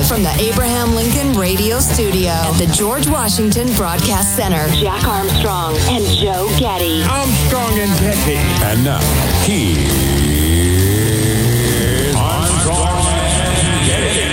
from the Abraham Lincoln Radio Studio at the George Washington Broadcast Center, Jack Armstrong and Joe Getty. Armstrong and Getty. And now, here's Armstrong and Getty.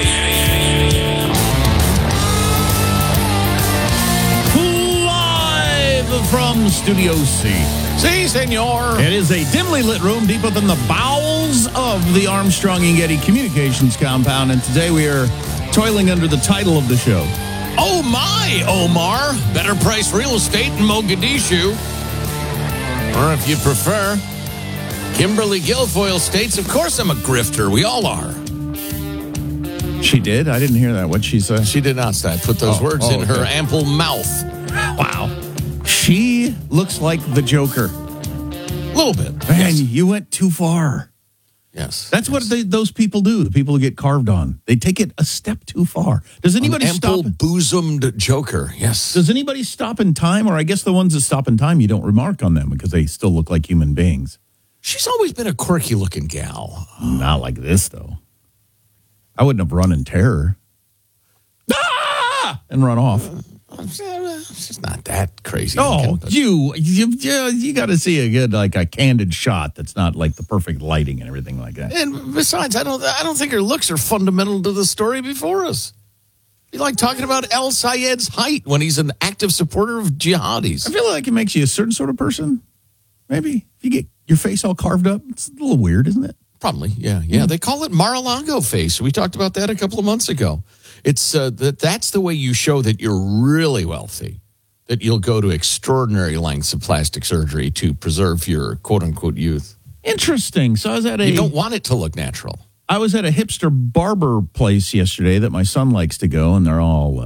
Live from Studio C. Si, senor. It is a dimly lit room deep within the bowels of the Armstrong and Getty Communications compound, and today we are toiling under the title of the show. Oh my, Omar. Better price real estate in Mogadishu. Or if you prefer, Kimberly Guilfoyle states, of course I'm a grifter. We all are. She did? I didn't hear that. What'd she say? She did not say. I put those words in her ample mouth. Wow. She looks like the Joker. A little bit. Man, Yes. you went too far. Yes. That's what those people do, the people who get carved on. They take it a step too far. Does anybody stop? Ample-bosomed Joker, yes. Does anybody stop in time? Or I guess the ones that stop in time, you don't remark on them because they still look like human beings. She's always been a quirky-looking gal. Not like this, though. I wouldn't have run in terror. Ah! And run off. She's not that crazy. Oh, looking, but- you got to see a good, like a candid shot that's not like the perfect lighting and everything like that. And besides, I don't think her looks are fundamental to the story before us. You like talking about El Sayed's height when he's an active supporter of jihadis. I feel like it makes you a certain sort of person. Maybe if you get your face all carved up, it's a little weird, isn't it? Probably, yeah. They call it Mar-a-Lago face. We talked about that a couple of months ago. It's that's the way you show that you're really wealthy, that you'll go to extraordinary lengths of plastic surgery to preserve your quote-unquote youth. Interesting. So I was at You don't want it to look natural. I was at a hipster barber place yesterday that my son likes to go, and they're all,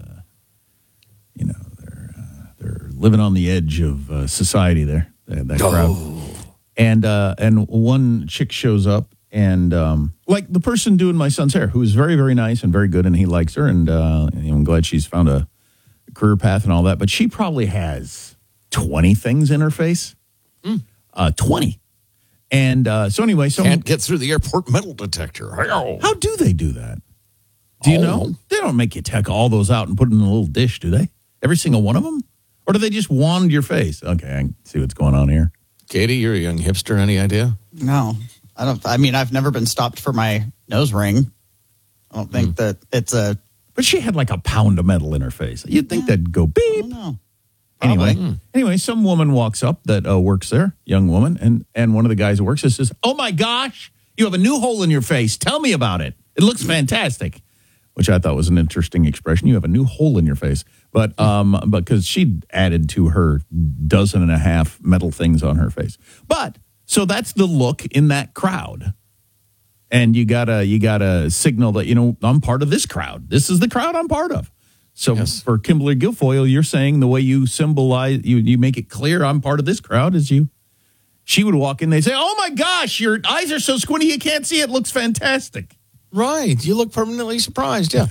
they're living on the edge of society there. That crowd. And one chick shows up, and like the person doing my son's hair, who is very, very nice and very good, and he likes her, and I'm glad she's found a career path and all that. But she probably has 20 things in her face. 20. And so anyway, Can't get through the airport metal detector. How do they do that? Do you know? They don't make you take all those out and put them in a little dish, do they? Every single one of them? Or do they just wand your face? Okay, I can see what's going on here. Katie, you're a young hipster. Any idea? No, I don't. I mean, I've never been stopped for my nose ring. I don't think that it's a. But she had like a pound of metal in her face. You'd think that'd go beep. I don't know. Probably. Anyway, some woman walks up that works there, young woman, and one of the guys who works there says, "Oh my gosh, you have a new hole in your face. Tell me about it. It looks fantastic." Which I thought was an interesting expression. You have a new hole in your face. But because she'd added to her 12 metal things on her face. But so that's the look in that crowd. And you gotta signal that, I'm part of this crowd. This is the crowd I'm part of. So for Kimberly Guilfoyle, you're saying the way you symbolize, you make it clear I'm part of this crowd is she would walk in, they'd say, "Oh my gosh, your eyes are so squinty you can't see it. Looks fantastic." Right. You look permanently surprised. Yeah.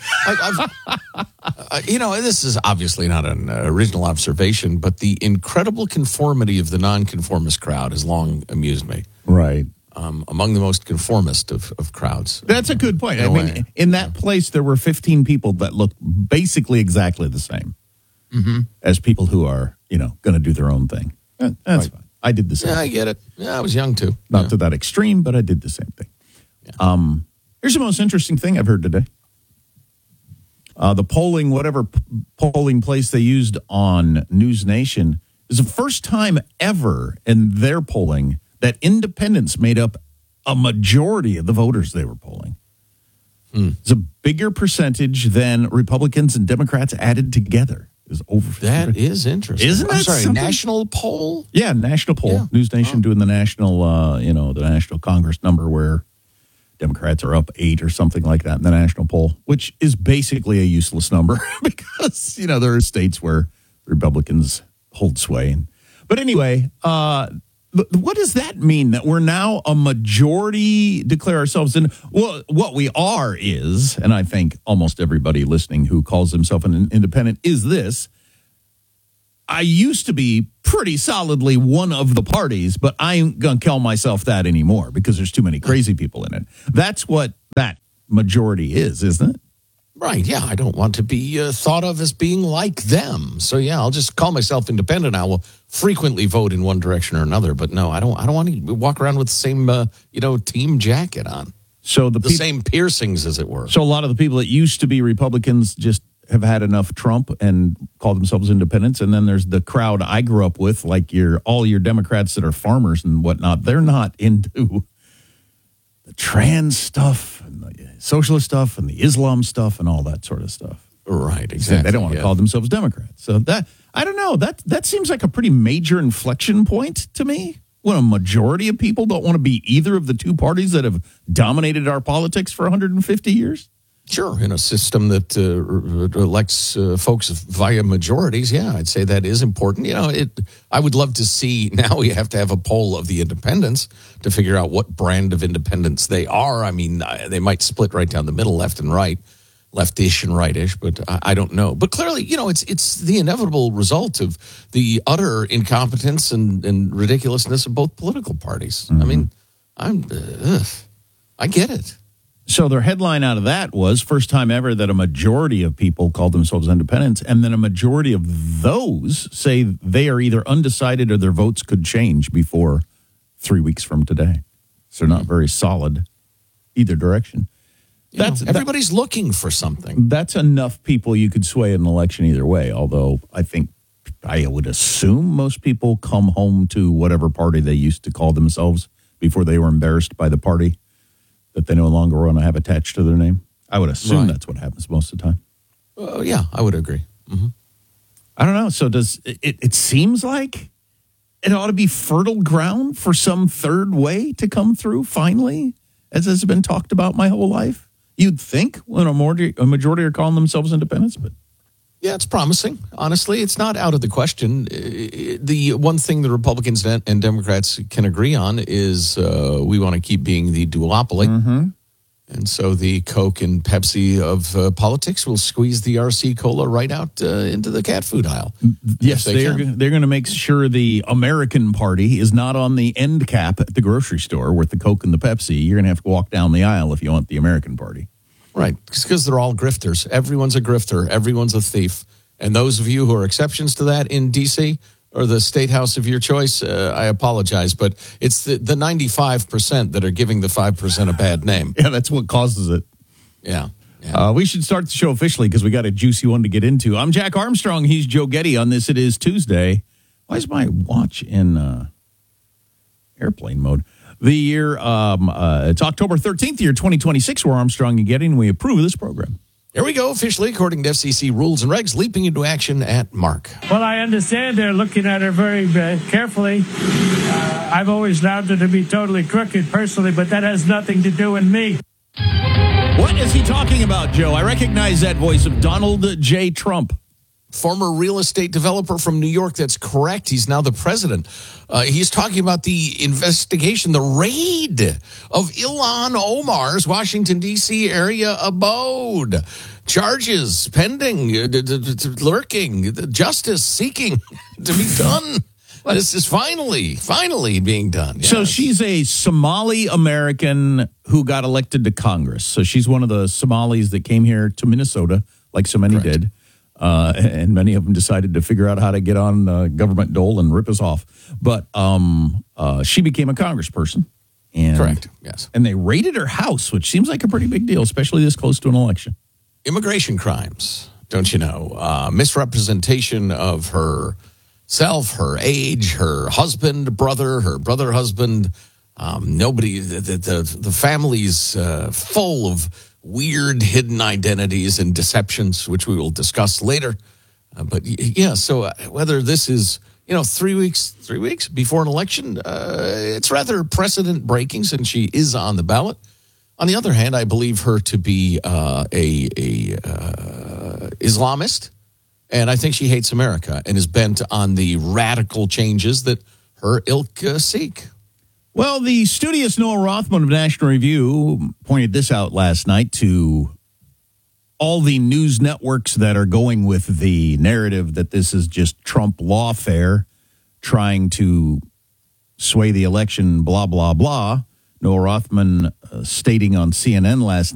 This is obviously not an original observation, but the incredible conformity of the nonconformist crowd has long amused me. Right. Among the most conformist of crowds. That's a good point. I mean, in that place, there were 15 people that looked basically exactly the same as people who are, going to do their own thing. That's fine. I did the same. Yeah, I get it. Yeah, I was young too. Not to that extreme, but I did the same thing. Yeah. Here's the most interesting thing I've heard today. The polling, whatever polling place they used on News Nation, is the first time ever in their polling that independents made up a majority of the voters they were polling. It's a bigger percentage than Republicans and Democrats added together. It was over 50%. That is interesting. Isn't that I'm sorry, something? National poll? Yeah, national poll. Yeah. News Nation doing the national, the national Congress number where Democrats are up 8 or something like that in the national poll, which is basically a useless number because, there are states where Republicans hold sway. But anyway, what does that mean that we're now a majority declare ourselves in? Well, what we are is, and I think almost everybody listening who calls himself an independent is this. I used to be pretty solidly one of the parties, but I ain't going to call myself that anymore because there's too many crazy people in it. That's what that majority is, isn't it? Right, yeah, I don't want to be thought of as being like them. So, yeah, I'll just call myself independent. I will frequently vote in one direction or another. But, no, I don't want to walk around with the same, team jacket on. So the same piercings, as it were. So a lot of the people that used to be Republicans just have had enough Trump and call themselves independents. And then there's the crowd I grew up with, like all your Democrats that are farmers and whatnot. They're not into the trans stuff and the socialist stuff and the Islam stuff and all that sort of stuff. Right, exactly. They don't want to call themselves Democrats. So I don't know. That seems like a pretty major inflection point to me, when a majority of people don't want to be either of the two parties that have dominated our politics for 150 years. Sure, in a system that elects folks via majorities, yeah, I'd say that is important. I would love to see, now we have to have a poll of the independents to figure out what brand of independents they are. I mean, they might split right down the middle, left and right, leftish and rightish, but I don't know. But clearly, it's the inevitable result of the utter incompetence and ridiculousness of both political parties. Mm-hmm. I mean, I get it. So their headline out of that was first time ever that a majority of people called themselves independents, and then a majority of those say they are either undecided or their votes could change before 3 weeks from today. So they're not very solid either direction. Everybody's looking for something. That's enough people you could sway an election either way, although I would assume most people come home to whatever party they used to call themselves before they were embarrassed by the party that they no longer want to have attached to their name. I would assume that's what happens most of the time. Yeah, I would agree. Mm-hmm. I don't know. So does it seems like it ought to be fertile ground for some third way to come through finally, as has been talked about my whole life. You'd think when a majority are calling themselves independents, but yeah, it's promising. Honestly, it's not out of the question. The one thing the Republicans and Democrats can agree on is we want to keep being the duopoly. Mm-hmm. And so the Coke and Pepsi of politics will squeeze the RC Cola right out into the cat food aisle. Yes, they're going to make sure the American party is not on the end cap at the grocery store with the Coke and the Pepsi. You're going to have to walk down the aisle if you want the American party. Right, because they're all grifters. Everyone's a grifter. Everyone's a thief. And those of you who are exceptions to that in D.C. or the state house of your choice, I apologize, but it's the 95% that are giving the 5% a bad name. Yeah, that's what causes it. Yeah. We should start the show officially because we got a juicy one to get into. I'm Jack Armstrong. He's Joe Getty. On this, it is Tuesday. Why is my watch in airplane mode? The year, it's October 13th, year 2026. We're Armstrong and Getty, and we approve of this program. Here we go, officially, according to FCC rules and regs, leaping into action at Mark. Well, I understand they're looking at her very carefully. I've always allowed her to be totally crooked personally, but that has nothing to do with me. What is he talking about, Joe? I recognize that voice of Donald J. Trump. Former real estate developer from New York. That's correct. He's now the president. He's talking about the investigation, the raid of Ilhan Omar's Washington, D.C. area abode. Charges pending, lurking, justice seeking to be done. This is finally being done. Yes. So she's a Somali American who got elected to Congress. So she's one of the Somalis that came here to Minnesota, like so many did. And many of them decided to figure out how to get on government dole and rip us off. But she became a congressperson. And, correct, yes. And they raided her house, which seems like a pretty big deal, especially this close to an election. Immigration crimes, don't you know? Misrepresentation of herself, her age, her husband, her brother husband. Nobody, the family's full of weird hidden identities and deceptions, which we will discuss later. But yeah, so whether this is, 3 weeks before an election, it's rather precedent breaking since she is on the ballot. On the other hand, I believe her to be a Islamist, and I think she hates America and is bent on the radical changes that her ilk seek. Well, the studious Noah Rothman of National Review pointed this out last night to all the news networks that are going with the narrative that this is just Trump lawfare trying to sway the election, blah, blah, blah. Noah Rothman stating on CNN last